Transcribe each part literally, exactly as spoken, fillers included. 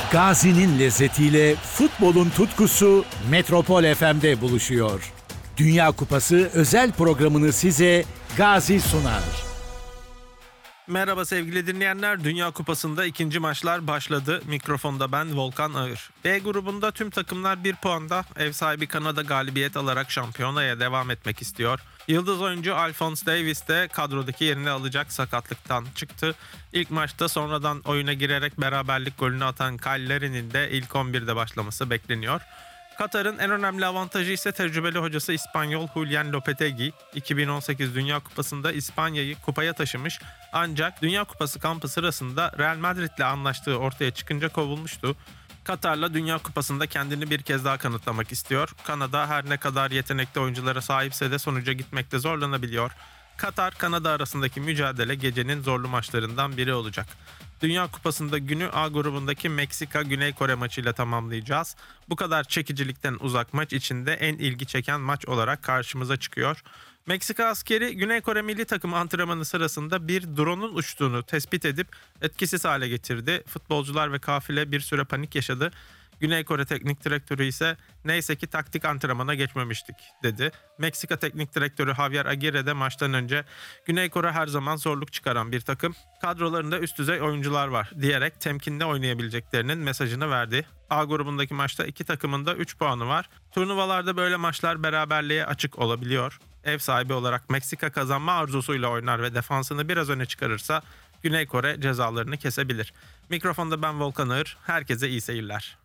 Gazi'nin lezzetiyle futbolun tutkusu Metropol F M'de buluşuyor. Dünya Kupası özel programını size Gazi sunar. Merhaba sevgili dinleyenler. Dünya Kupası'nda ikinci maçlar başladı. Mikrofonda ben Volkan Ağır. B grubunda tüm takımlar bir puanda. Ev sahibi Kanada galibiyet alarak şampiyonaya devam etmek istiyor. Yıldız oyuncu Alphonso Davies de kadrodaki yerini alacak, sakatlıktan çıktı. İlk maçta sonradan oyuna girerek beraberlik golünü atan Kyle Larin'in de ilk on birde başlaması bekleniyor. Katar'ın en önemli avantajı ise tecrübeli hocası İspanyol Julian Lopetegui. iki bin on sekiz Dünya Kupası'nda İspanya'yı kupaya taşımış, ancak Dünya Kupası kampı sırasında Real Madrid'le anlaştığı ortaya çıkınca kovulmuştu. Katar'la Dünya Kupası'nda kendini bir kez daha kanıtlamak istiyor. Kanada her ne kadar yetenekli oyunculara sahipse de sonuca gitmekte zorlanabiliyor. Katar-Kanada arasındaki mücadele gecenin zorlu maçlarından biri olacak. Dünya Kupası'nda günü A grubundaki Meksika-Güney Kore maçıyla tamamlayacağız. Bu kadar çekicilikten uzak maç içinde en ilgi çeken maç olarak karşımıza çıkıyor. Meksika askeri Güney Kore milli takım antrenmanı sırasında bir drone'un uçtuğunu tespit edip etkisiz hale getirdi. Futbolcular ve kafile bir süre panik yaşadı. Güney Kore teknik direktörü ise neyse ki taktik antrenmana geçmemiştik dedi. Meksika teknik direktörü Javier Aguirre de maçtan önce Güney Kore her zaman zorluk çıkaran bir takım, kadrolarında üst düzey oyuncular var diyerek temkinli oynayabileceklerinin mesajını verdi. A grubundaki maçta iki takımın da üç puanı var. Turnuvalarda böyle maçlar beraberliğe açık olabiliyor. Ev sahibi olarak Meksika kazanma arzusuyla oynar ve defansını biraz öne çıkarırsa Güney Kore cezalarını kesebilir. Mikrofonda ben Volkan Ağır, herkese iyi seyirler.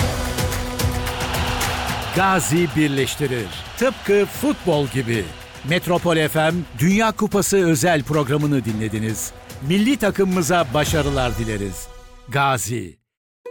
Gazi birleştirir. Tıpkı futbol gibi. Metropol F M Dünya Kupası özel programını dinlediniz. Milli takımımıza başarılar dileriz. Gazi.